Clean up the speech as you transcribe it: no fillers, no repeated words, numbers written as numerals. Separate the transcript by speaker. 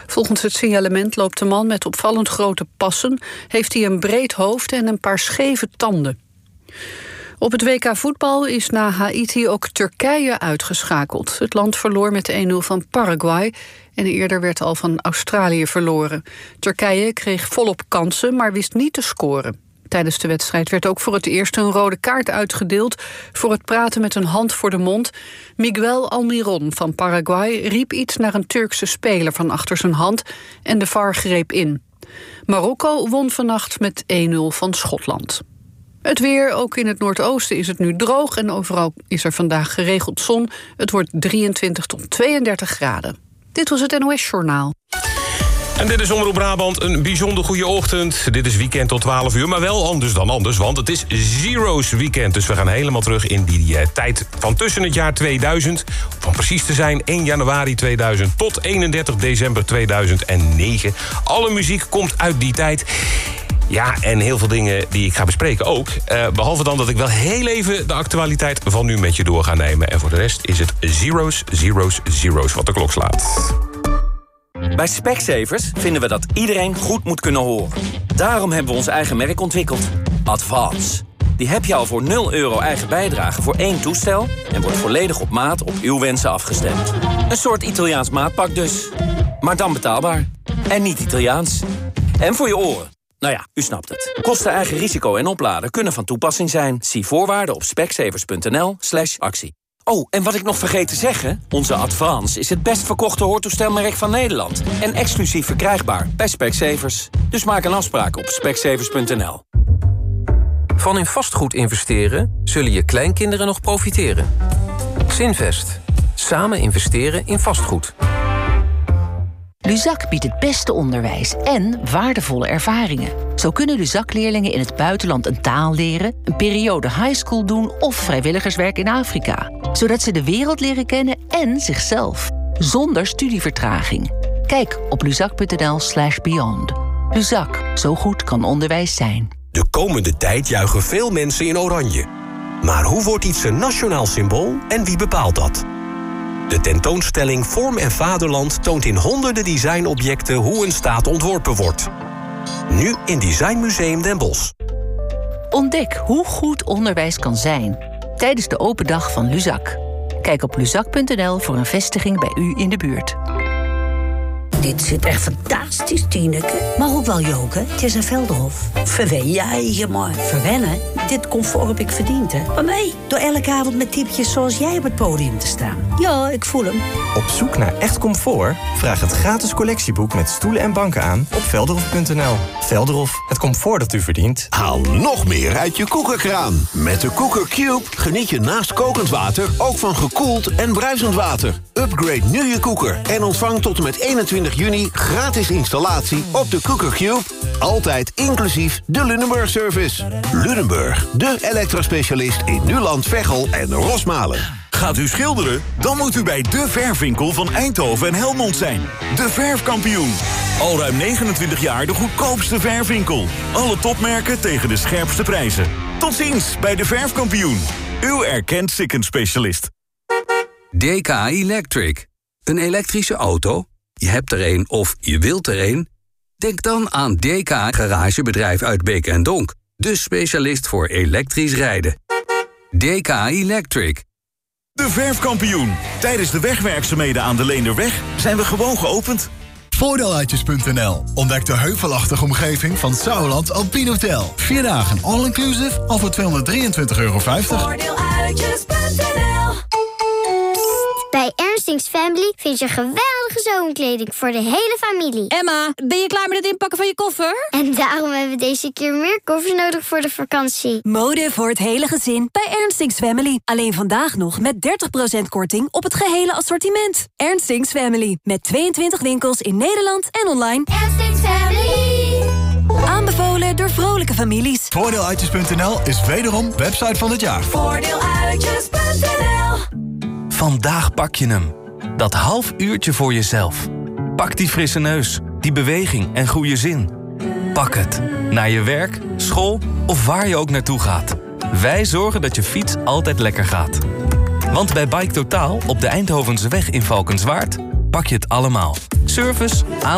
Speaker 1: Volgens het signalement loopt de man met opvallend grote passen, heeft hij een breed hoofd en een paar scheve tanden. Op het WK voetbal is na Haiti ook Turkije uitgeschakeld. Het land verloor met 1-0 van Paraguay en eerder werd al van Australië verloren. Turkije kreeg volop kansen, maar wist niet te scoren. Tijdens de wedstrijd werd ook voor het eerst een rode kaart uitgedeeld voor het praten met een hand voor de mond. Miguel Almiron van Paraguay riep iets naar een Turkse speler van achter zijn hand en de VAR greep in. Marokko won vannacht met 1-0 van Schotland. Het weer, ook in het noordoosten is het nu droog en overal is er vandaag geregeld zon. Het wordt 23 tot 32 graden. Dit was het NOS Journaal.
Speaker 2: En dit is Omroep Brabant, een bijzonder goede ochtend. Dit is weekend tot 12 uur, maar wel anders dan anders, want het is Zero's weekend. Dus we gaan helemaal terug in die tijd van tussen het jaar 2000... van precies te zijn 1 januari 2000 tot 31 december 2009. Alle muziek komt uit die tijd. Ja, en heel veel dingen die ik ga bespreken ook. Behalve dan dat ik wel heel even de actualiteit van nu met je door ga nemen. En voor de rest is het Zero's, Zero's, Zero's wat de klok slaat.
Speaker 3: Bij Specsavers vinden we dat iedereen goed moet kunnen horen. Daarom hebben we ons eigen merk ontwikkeld. Advance. Die heb je al voor €0 eigen bijdrage voor 1 toestel... en wordt volledig op maat op uw wensen afgestemd. Een soort Italiaans maatpak dus. Maar dan betaalbaar. En niet Italiaans. En voor je oren. Nou ja, u snapt het. Kosten, eigen risico en opladen kunnen van toepassing zijn. Zie voorwaarden op specsavers.nl/actie. Oh, en wat ik nog vergeet te zeggen... onze Advance is het best verkochte hoortoestelmerk van Nederland... en exclusief verkrijgbaar bij Specsavers. Dus maak een afspraak op specsavers.nl.
Speaker 4: Van in vastgoed investeren zullen je kleinkinderen nog profiteren. Zinvest. Samen investeren in vastgoed.
Speaker 5: Luzak biedt het beste onderwijs en waardevolle ervaringen. Zo kunnen Luzak-leerlingen in het buitenland een taal leren... een periode highschool doen of vrijwilligerswerk in Afrika. Zodat ze de wereld leren kennen en zichzelf. Zonder studievertraging. Kijk op luzak.nl/beyond. Luzak, zo goed kan onderwijs zijn.
Speaker 6: De komende tijd juichen veel mensen in oranje. Maar hoe wordt iets een nationaal symbool en wie bepaalt dat? De tentoonstelling Vorm en Vaderland toont in honderden designobjecten hoe een staat ontworpen wordt. Nu in Designmuseum Den Bosch.
Speaker 5: Ontdek hoe goed onderwijs kan zijn tijdens de open dag van Luzak. Kijk op luzak.nl voor een vestiging bij u in de buurt.
Speaker 7: Dit zit echt fantastisch, Tineke. Maar ook wel joken. Het is een Velderhof. Verwen je maar. Verwennen? Dit comfort heb ik verdiend, hè. Maar nee, door elke avond met typetjes zoals jij op het podium te staan. Ja, ik voel hem.
Speaker 8: Op zoek naar echt comfort? Vraag het gratis collectieboek met stoelen en banken aan op velderhof.nl. Velderhof, het comfort dat u verdient.
Speaker 9: Haal nog meer uit je koekerkraan. Met de Cooker Cube geniet je naast kokend water ook van gekoeld en bruisend water. Upgrade nu je koeker en ontvang tot en met 21 juni gratis installatie op de Cooker Cube. Altijd inclusief de Lunenburg-service. Lunenburg, de elektrospecialist in Nuland, Veghel en Rosmalen.
Speaker 10: Gaat u schilderen? Dan moet u bij De Verfwinkel van Eindhoven en Helmond zijn. De Verfkampioen. Al ruim 29 jaar de goedkoopste verfwinkel. Alle topmerken tegen de scherpste prijzen. Tot ziens bij De Verfkampioen. Uw erkend Sikkens-specialist.
Speaker 11: DK Electric. Een elektrische auto? Je hebt er een of je wilt er een? Denk dan aan DK Garagebedrijf uit Beek en Donk. De specialist voor elektrisch rijden. DK Electric.
Speaker 10: De Verfkampioen. Tijdens de wegwerkzaamheden aan de Leenderweg zijn we gewoon geopend.
Speaker 12: Voordeeluitjes.nl. Ontdek de heuvelachtige omgeving van Sauerland Alpine Hotel. 4 dagen all-inclusive al voor €223,50.
Speaker 13: Voordeeluitjes.nl. Bij Ernstings Family vind je geweldige zomerkleding voor de hele familie.
Speaker 14: Emma, ben je klaar met het inpakken van je koffer?
Speaker 13: En daarom hebben we deze keer meer koffers nodig voor de vakantie.
Speaker 14: Mode voor het hele gezin bij Ernstings Family. Alleen vandaag nog met 30% korting op het gehele assortiment. Ernstings Family, met 22 winkels in Nederland en online.
Speaker 13: Ernstings Family.
Speaker 14: Aanbevolen door vrolijke families.
Speaker 12: Voordeeluitjes.nl is wederom website van het jaar.
Speaker 13: Voordeeluitjes.nl.
Speaker 15: Vandaag pak je hem. Dat half uurtje voor jezelf. Pak die frisse neus, die beweging en goede zin. Pak het. Naar je werk, school of waar je ook naartoe gaat. Wij zorgen dat je fiets altijd lekker gaat. Want bij Bike Totaal op de Eindhovense weg in Valkenswaard pak je het allemaal. Service, aan